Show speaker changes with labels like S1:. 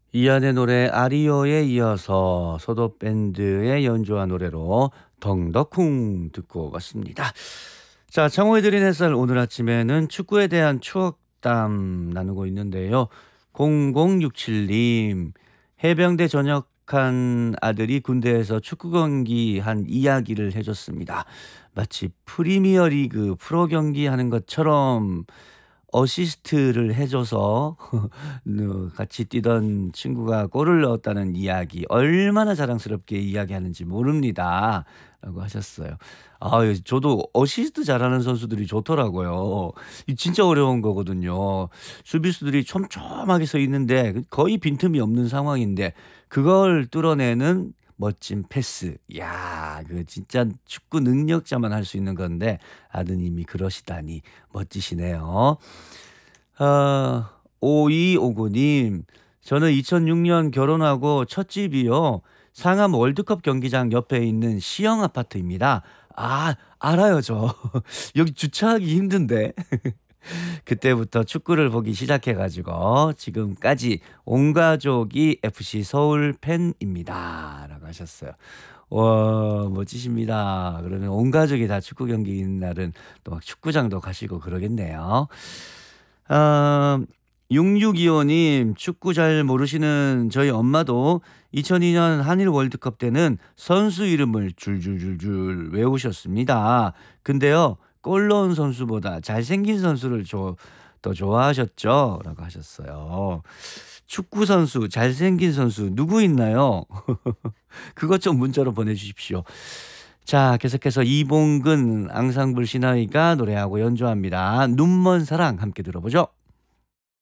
S1: 이안의 노래 아리오에 이어서 소도 밴드의 연주한 노래로 덩더쿵 듣고 왔습니다. 자, 창호의 드린 햇살 오늘 아침에는 축구에 대한 추억담 나누고 있는데요. 0067님, 해병대 전역한 아들이 군대에서 축구 경기 한 이야기를 해줬습니다. 마치 프리미어리그 프로 경기 하는 것처럼 어시스트를 해줘서 같이 뛰던 친구가 골을 넣었다는 이야기 얼마나 자랑스럽게 이야기하는지 모릅니다. 라고 하셨어요. 아, 저도 어시스트 잘하는 선수들이 좋더라고요. 이 진짜 어려운 거거든요. 수비수들이 촘촘하게 서 있는데 거의 빈틈이 없는 상황인데 그걸 뚫어내는 멋진 패스. 야, 그 진짜 축구 능력자만 할 수 있는 건데 아드님이 그러시다니 멋지시네요. 5259님, 저는 2006년 결혼하고 첫 집이요. 상암 월드컵 경기장 옆에 있는 시형 아파트입니다. 아, 알아요, 저. 여기 주차하기 힘든데. 그때부터 축구를 보기 시작해가지고 지금까지 온 가족이 FC 서울 팬입니다. 라고 하셨어요. 와, 멋지십니다. 그러면 온 가족이 다 축구 경기 있는 날은 또 막 축구장도 가시고 그러겠네요. 아, 6625님, 축구 잘 모르시는 저희 엄마도 2002년 한일 월드컵 때는 선수 이름을 줄줄줄줄 외우셨습니다. 근데요, 골 넣은 선수보다 잘생긴 선수를 더 좋아하셨죠? 라고 하셨어요. 축구 선수, 잘생긴 선수, 누구 있나요? 그것 좀 문자로 보내주십시오. 자, 계속해서 이봉근 앙상블 신화위가 노래하고 연주합니다. 눈먼 사랑 함께 들어보죠.